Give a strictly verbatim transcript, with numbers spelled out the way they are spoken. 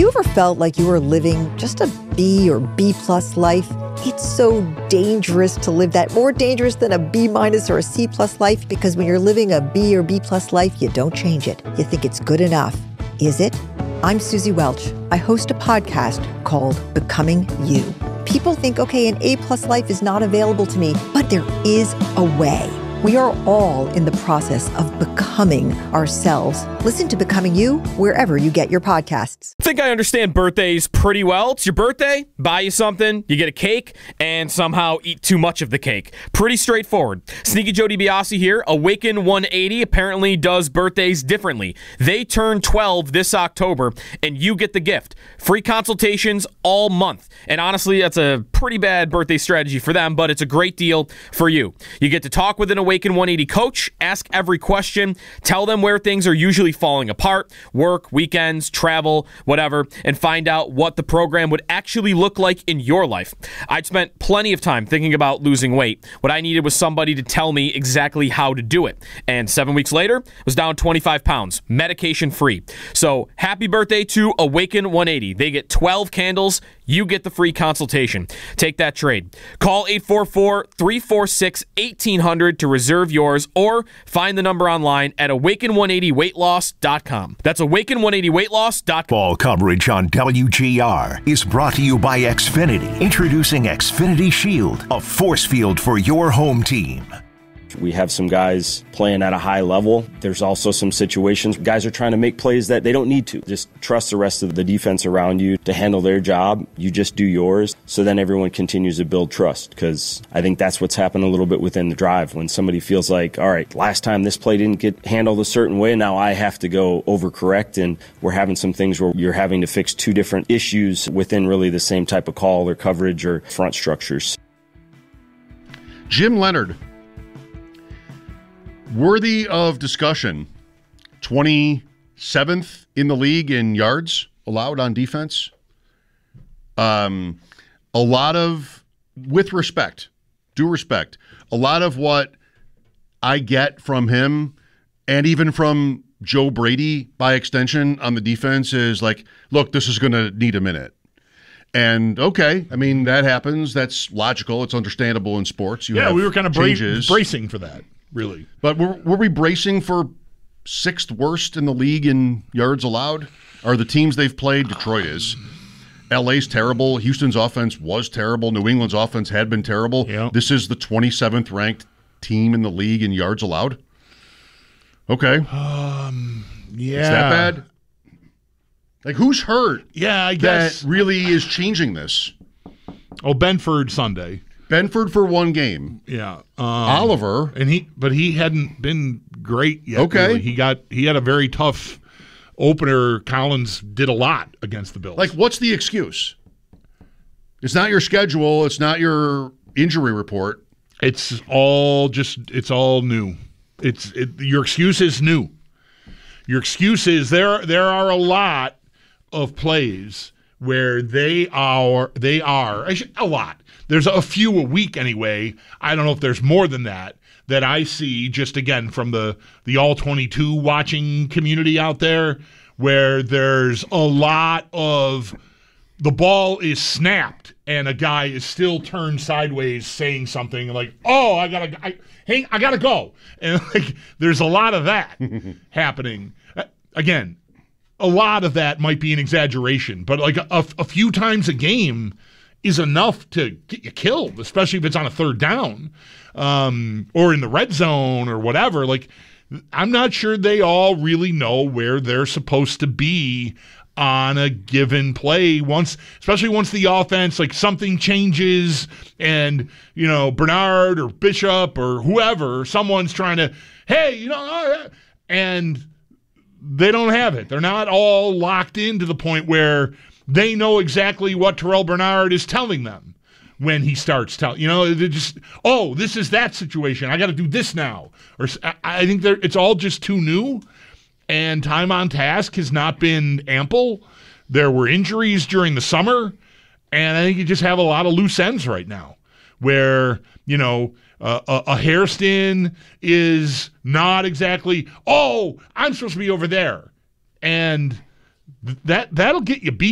you ever felt like you were living just a B or B plus life? It's so dangerous to live that, more dangerous than a B minus or a C plus life, because when you're living a B or B plus life, you don't change it. You think it's good enough. Is it? I'm Susie Welch. I host a podcast called Becoming You. People think, okay, an A plus life is not available to me, but there is a way. We are all in the process of becoming ourselves. Listen to Becoming You wherever you get your podcasts. I think I understand birthdays pretty well. It's your birthday, buy you something, you get a cake, and somehow eat too much of the cake. Pretty straightforward. Sneaky Joe DiBiase here. Awaken one eighty apparently does birthdays differently. They turn twelve this October, and you get the gift. Free consultations all month. And honestly, that's a pretty bad birthday strategy for them, but it's a great deal for you. You get to talk with an Awaken one eighty coach, ask every question, tell them where things are usually falling apart, work, weekends, travel, whatever, and find out what the program would actually look like in your life. I'd spent plenty of time thinking about losing weight. What I needed was somebody to tell me exactly how to do it. And seven weeks later, I was down twenty-five pounds, medication-free. So happy birthday to Awaken one eighty. They get twelve candles. You get the free consultation. Take that trade. Call eight four four, three four six, one eight hundred to reserve yours, or find the number online at awaken one eighty weight loss dot com. That's awaken one eighty weight loss dot com. Ball coverage on W G R is brought to you by Xfinity. Introducing Xfinity Shield, a force field for your home team. We have some guys playing at a high level. There's also some situations guys are trying to make plays that they don't need to. Just trust the rest of the defense around you to handle their job. You just do yours. So then everyone continues to build trust, because I think that's what's happened a little bit within the drive. When somebody feels like, all right, last time this play didn't get handled a certain way, now I have to go overcorrect. And we're having some things where you're having to fix two different issues within really the same type of call or coverage or front structures. Jim Leonhard, worthy of discussion. twenty-seventh in the league in yards allowed on defense. Um, a lot of, with respect, due respect, a lot of what I get from him, and even from Joe Brady by extension on the defense, is like, look, this is going to need a minute. And okay, I mean, that happens. That's logical. It's understandable in sports. You yeah, have we were kind of bra- changes. bracing for that. Really. But were, were we bracing for sixth worst in the league in yards allowed? Are the teams they've played? Detroit is. L A's terrible. Houston's offense was terrible. New England's offense had been terrible. Yeah. This is the twenty-seventh ranked team in the league in yards allowed? Okay. Um, yeah. Is that bad? Like, who's hurt? Yeah, I guess. That really is changing this? Oh, Benford Sunday. Benford for one game. Yeah. Um, Oliver. and he, But he hadn't been great yet. Okay. Really. He got he had a very tough opener. Collins did a lot against the Bills. Like, what's the excuse? It's not your schedule. It's not your injury report. It's all just, it's all new. It's it, your excuse is new. Your excuse is there. There are a lot of plays where they are, they are, I should, a lot. There's a few a week anyway. I don't know if there's more than that, that I see just, again, from the, the all twenty-two watching community out there, where there's a lot of the ball is snapped and a guy is still turned sideways saying something like, oh, I got to, I, hey, I got to go. And like, there's a lot of that happening. Again, a lot of that might be an exaggeration, but like a, a few times a game is enough to get you killed, especially if it's on a third down um, or in the red zone or whatever. Like, I'm not sure they all really know where they're supposed to be on a given play once, especially once the offense, like something changes and, you know, Bernard or Bishop or whoever, someone's trying to, hey, you know, and they don't have it. They're not all locked in to the point where they know exactly what Terrell Bernard is telling them when he starts telling, you know, they just, oh, this is that situation. I got to do this now. Or I think it's all just too new, and time on task has not been ample. There were injuries during the summer, and I think you just have a lot of loose ends right now where, you know, uh, a, a Hairston is not exactly, oh, I'm supposed to be over there. And that, that'll get you beat.